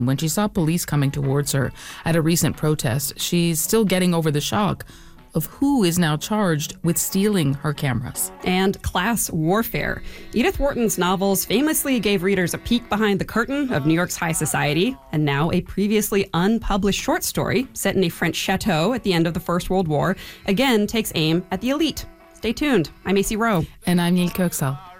When she saw police coming towards her at a recent protest, she's still getting over the shock of who is now charged with stealing her cameras. And class warfare. Edith Wharton's novels famously gave readers a peek behind the curtain of New York's high society, and now a previously unpublished short story set in a French chateau at the end of the First World War again takes aim at the elite. Stay tuned. I'm Macy Rowe. And I'm Neil Kirksall.